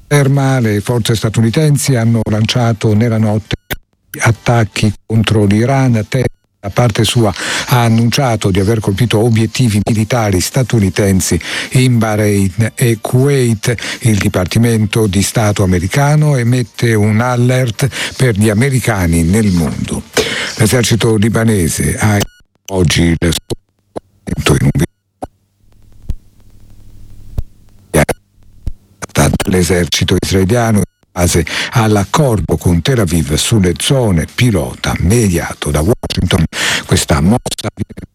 Le forze statunitensi hanno lanciato nella notte attacchi contro l'Iran. Da parte sua ha annunciato di aver colpito obiettivi militari statunitensi in Bahrain e Kuwait. Il Dipartimento di Stato americano emette un alert per gli americani nel mondo. L'esercito libanese ha oggi il in un l'esercito israeliano in base all'accordo con Tel Aviv sulle zone pilota mediato da Washington. Questa mossa viene